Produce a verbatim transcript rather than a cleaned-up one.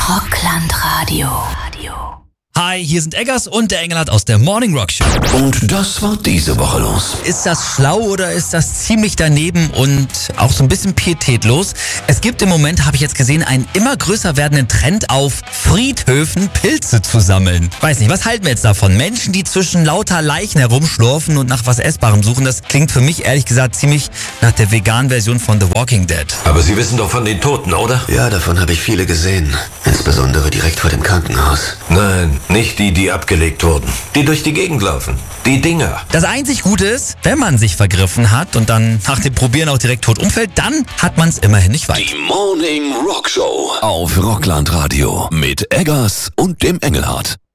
Rockland Radio. Hi, hier sind Eggers und der Engelhardt aus der Morning Rock Show. Und das war diese Woche los. Ist das schlau oder ist das ziemlich daneben und auch so ein bisschen pietätlos? Es gibt im Moment, habe ich jetzt gesehen, einen immer größer werdenden Trend auf Friedhöfen Pilze zu sammeln. Weiß nicht, was halten wir jetzt davon? Menschen, die zwischen lauter Leichen herumschlurfen und nach was Essbarem suchen, das klingt für mich ehrlich gesagt ziemlich nach der veganen Version von The Walking Dead. Aber Sie wissen doch von den Toten, oder? Ja, davon habe ich viele gesehen. Insbesondere direkt vor dem Krankenhaus. Nein, nicht die, die abgelegt wurden. Die durch die Gegend laufen. Die Dinger. Das einzig Gute ist, wenn man sich vergriffen hat und dann nach dem Probieren auch direkt tot umfällt, dann hat man es immerhin nicht weit. Die Morning Rock Show auf Rockland Radio mit Eggers und dem Engelhardt.